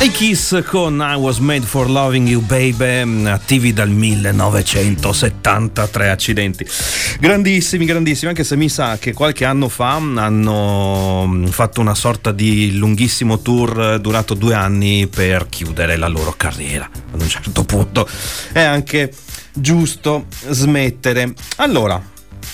I Kiss con I Was Made for Loving You Baby, attivi dal 1973, accidenti. Grandissimi, grandissimi, anche se mi sa che qualche anno fa hanno fatto una sorta di lunghissimo tour durato 2 anni per chiudere la loro carriera. Ad un certo punto è anche giusto smettere. Allora,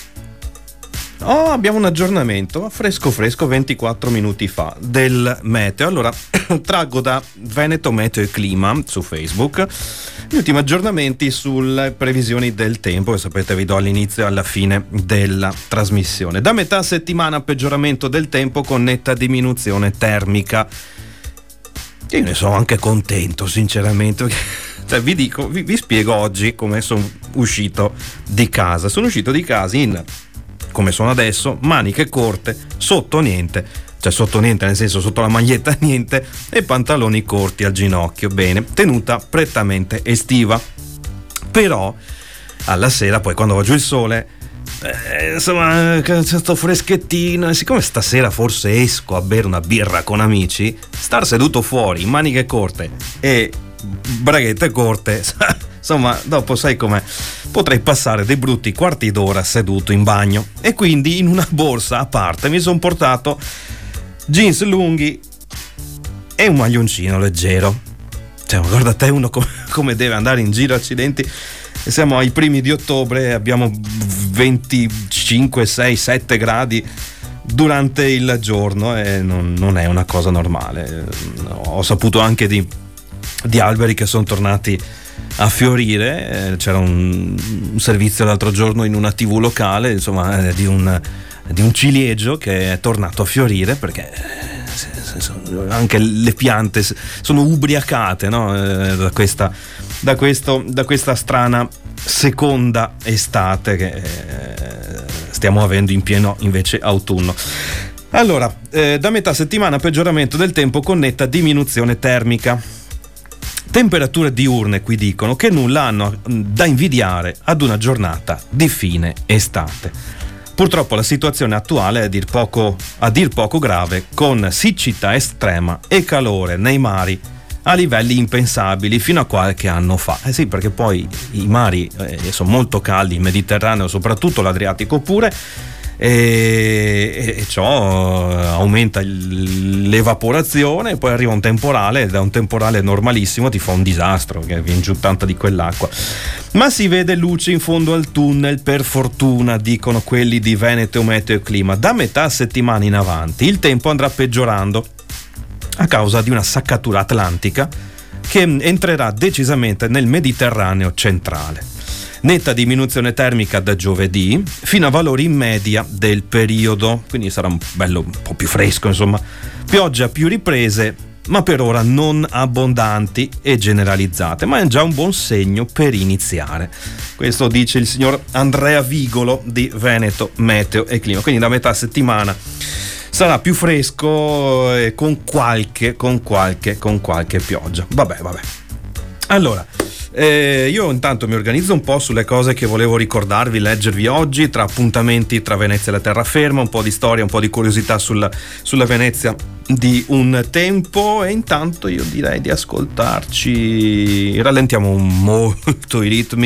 abbiamo un aggiornamento fresco 24 minuti fa del meteo. Allora, traggo da Veneto Meteo e Clima su Facebook gli ultimi aggiornamenti sulle previsioni del tempo, che sapete vi do all'inizio e alla fine della trasmissione. Da metà settimana peggioramento del tempo con netta diminuzione termica. Io ne sono anche contento, sinceramente. Cioè, vi spiego oggi come sono uscito di casa. Sono uscito di casa in, come sono adesso, maniche corte, sotto niente, cioè sotto niente nel senso sotto la maglietta niente, e pantaloni corti al ginocchio. Bene, tenuta prettamente estiva. Però alla sera, poi quando va giù il sole, insomma, sto freschettino, e siccome stasera forse esco a bere una birra con amici, star seduto fuori in maniche corte e braghette corte, insomma, dopo sai com'è, potrei passare dei brutti quarti d'ora seduto in bagno. E quindi in una borsa a parte mi sono portato jeans lunghi e un maglioncino leggero. Cioè, guarda te, uno come deve andare in giro, accidenti. Siamo ai primi di ottobre, abbiamo 25, 6, 7 gradi durante il giorno e non è una cosa normale. Ho saputo anche di alberi che sono tornati a fiorire. C'era un servizio l'altro giorno in una TV locale, insomma, di un ciliegio che è tornato a fiorire, perché anche le piante sono ubriacate, no? da questa strana seconda estate che stiamo avendo in pieno invece autunno. Allora, da metà settimana peggioramento del tempo con netta diminuzione termica. Temperature diurne, qui dicono, che nulla hanno da invidiare ad una giornata di fine estate. Purtroppo la situazione attuale è a dir poco grave, con siccità estrema e calore nei mari a livelli impensabili fino a qualche anno fa. Sì, perché poi i mari sono molto caldi, il Mediterraneo, soprattutto l'Adriatico pure, e ciò aumenta l'evaporazione, poi arriva un temporale, e da un temporale normalissimo ti fa un disastro, che viene giù tanta di quell'acqua. Ma si vede luce in fondo al tunnel, per fortuna, dicono quelli di Veneto Meteo e Clima. Da metà settimana in avanti il tempo andrà peggiorando a causa di una saccatura atlantica che entrerà decisamente nel Mediterraneo centrale. Netta diminuzione termica da giovedì fino a valori in media del periodo, quindi sarà un po' più fresco, insomma. Pioggia a più riprese, ma per ora non abbondanti e generalizzate, ma è già un buon segno per iniziare. Questo dice il signor Andrea Vigolo di Veneto Meteo e Clima. Quindi da metà settimana sarà più fresco e con qualche pioggia. Vabbè. Allora, io intanto mi organizzo un po' sulle cose che volevo ricordarvi, leggervi oggi, tra appuntamenti tra Venezia e la terraferma, un po' di storia, un po' di curiosità sulla Venezia di un tempo, e intanto io direi di ascoltarci, rallentiamo molto i ritmi